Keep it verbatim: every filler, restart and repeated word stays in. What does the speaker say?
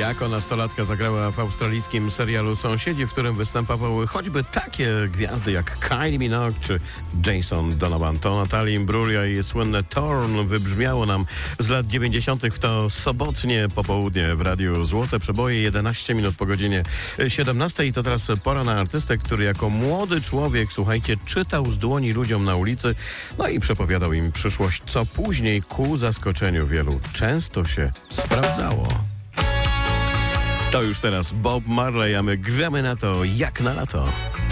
Jako nastolatka zagrała w australijskim serialu Sąsiedzi, w którym występowały choćby takie gwiazdy jak Kylie Minogue czy Jason Donovan. To Natalie Imbruglia i słynne Torn wybrzmiało nam z lat dziewięćdziesiątych w to sobotnie popołudnie w Radiu Złote Przeboje, jedenaście minut po godzinie siedemnastej. I to teraz pora na artystę, który jako młody człowiek, słuchajcie, czytał z dłoni ludziom na ulicy, no i przepowiadał im przyszłość, co później ku zaskoczeniu wielu często się sprawdzało. To już teraz Bob Marley, a my gramy na to jak na lato.